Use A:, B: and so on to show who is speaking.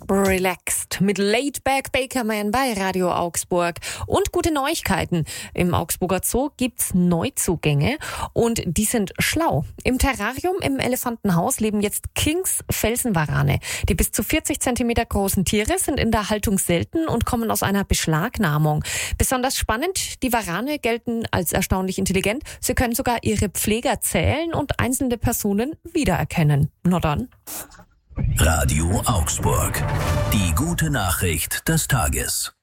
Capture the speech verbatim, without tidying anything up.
A: Relaxed mit Laidback Bakerman bei Radio Augsburg. Und gute Neuigkeiten. Im Augsburger Zoo gibt's Neuzugänge und die sind schlau. Im Terrarium im Elefantenhaus leben jetzt Kings Felsenwarane. Die bis zu vierzig Zentimeter großen Tiere sind in der Haltung selten und kommen aus einer Beschlagnahmung. Besonders spannend, die Warane gelten als erstaunlich intelligent. Sie können sogar ihre Pfleger zählen und einzelne Personen wiedererkennen. Na dann.
B: Radio Augsburg. Die gute Nachricht des Tages.